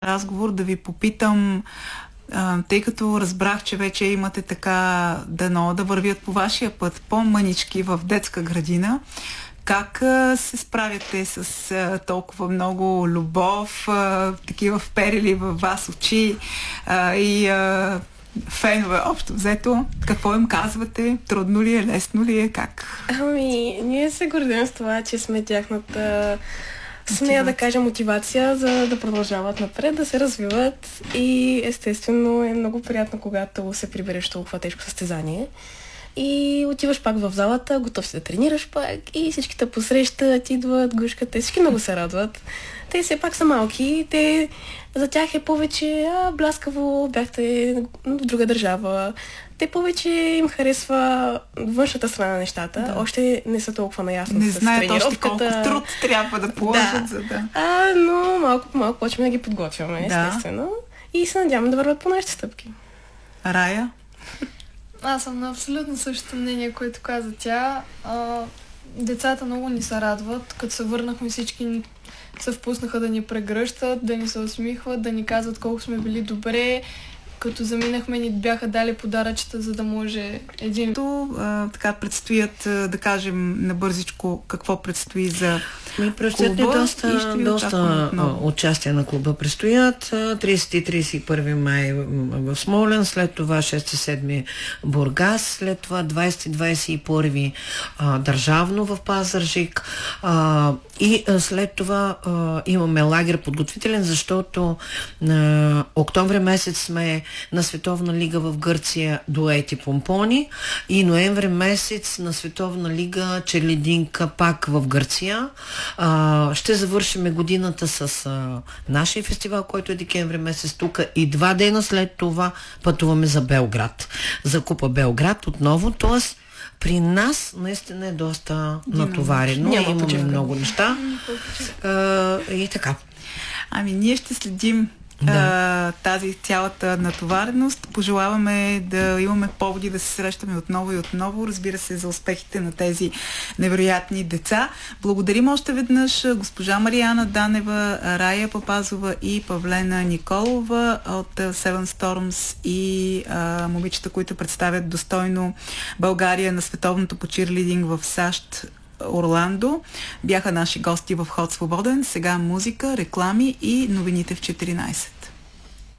разговор да ви попитам, тъй като разбрах, че вече имате така дано да вървят по вашия път по-мънички в детска градина, как се справяте с толкова много любов, такива вперили във вас очи и фенове общо взето? Какво им казвате? Трудно ли е? Лесно ли е? Как? Ние се гордим с това, че сме тяхната, смея да кажа, мотивация за да продължават напред, да се развиват, и естествено е много приятно, когато се прибереш толкова тежко състезание и отиваш пак в залата, готов си да тренираш пак и всички те посрещат, идват, гушкат, всички много се радват. Те все пак са малки, за тях е повече бляскаво, бяхте в друга държава. Те повече им харесва външната страна на нещата. Да. Още не са толкова наясно не с тренировката. Не знаят още колко труд трябва да положат, за да... Но малко по малко почваме да ги подготвяме, естествено. И се надяваме да върват по нашите стъпки. Рая? Аз съм на абсолютно същото мнение, което каза тя. Децата много ни се радват. Като се върнахме, всички се впуснаха да ни прегръщат, да ни се усмихват, да ни казват колко сме били добре. Като заминахме, ни бяха дали подаръчета, за да може един... Така предстоят, да кажем набързичко, какво предстои за предстоят клуба. Доста участия на клуба предстоят. 30 и 31 май в Смолян, след това 6-7 Бургас, след това 20-21 държавно в Пазарджик, и след това имаме лагер подготвителен, защото октомври месец сме на Световна лига в Гърция дуети помпони и ноември месец на Световна лига черлидинка пак в Гърция. Ще завършим годината с нашия фестивал, който е декември месец тук, и 2 дена след това пътуваме за Белград. За Купа Белград отново, т.е. при нас наистина е доста натоварено. Имаме много неща. И така. Ние ще следим тази цялата натовареност. Пожелаваме да имаме поводи да се срещаме отново и отново. Разбира се, за успехите на тези невероятни деца. Благодарим още веднъж госпожа Мариана Данева, Рая Папазова и Павлена Николова от Seven Storms и момичета, които представят достойно България на световното по чирлидинг в САЩ, Орландо. Бяха наши гости в Ход Свободен. Сега музика, реклами и новините в 14.